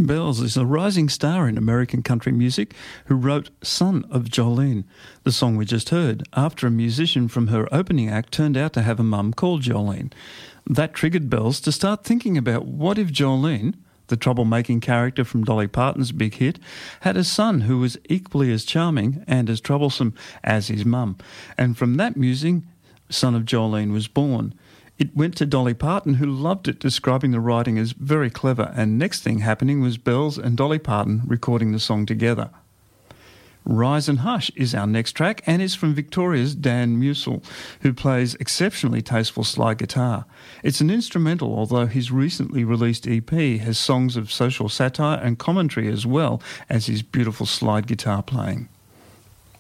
Bells is a rising star in American country music who wrote Son of Jolene, the song we just heard, after a musician from her opening act turned out to have a mum called Jolene. That triggered Bells to start thinking about what if Jolene, the troublemaking character from Dolly Parton's big hit, had a son who was equally as charming and as troublesome as his mum. And from that musing, Son of Jolene was born. It went to Dolly Parton, who loved it, describing the writing as very clever, and next thing happening was Bells and Dolly Parton recording the song together. Rise and Hush is our next track and is from Victoria's Dan Musil, who plays exceptionally tasteful slide guitar. It's an instrumental, although his recently released EP has songs of social satire and commentary as well as his beautiful slide guitar playing.